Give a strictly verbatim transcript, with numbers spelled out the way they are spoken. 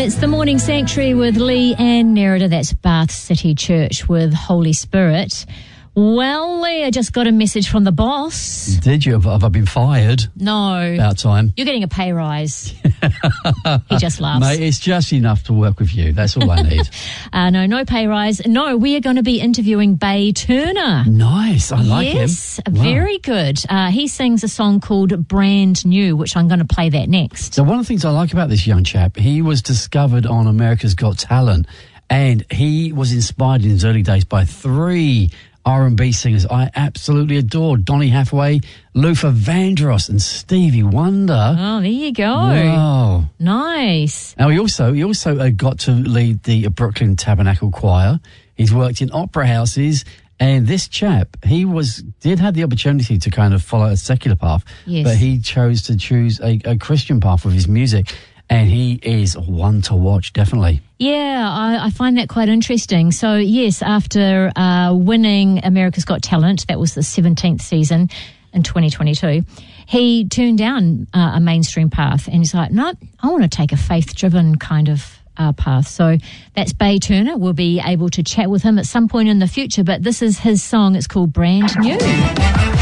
It's the Morning Sanctuary with Lee and Nerida. That's Bath City Church with Holy Spirit. Well, Lee, I just got a message from the boss. Did you? Have, have I been fired? No. About time. You're getting a pay rise. He just laughs. Mate, it's just enough to work with you. That's all I need. uh, no, no pay rise. No, we are going to be interviewing Bay Turner. Nice. I like yes, him. Yes, Wow. very good. Uh, he sings a song called Brand New, which I'm going to play that next. So one of the things I like about this young chap, he was discovered on America's Got Talent, and he was inspired in his early days by three R and B singers I absolutely adore: Donny Hathaway, Luther Vandross, and Stevie Wonder. Oh, there you go. Wow. Nice. Now, he also he also uh, got to lead the uh, Brooklyn Tabernacle Choir. He's worked in opera houses, and this chap, he was did have the opportunity to kind of follow a secular path, yes. but he chose to choose a, a Christian path with his music. And he is one to watch, definitely. Yeah, I, I find that quite interesting. So, yes, after uh, winning America's Got Talent, that was the seventeenth season in twenty twenty-two, he turned down uh, a mainstream path. And he's like, no, I want to take a faith-driven kind of uh, path. So that's Bay Turner. We'll be able to chat with him at some point in the future. But this is his song. It's called Brand New.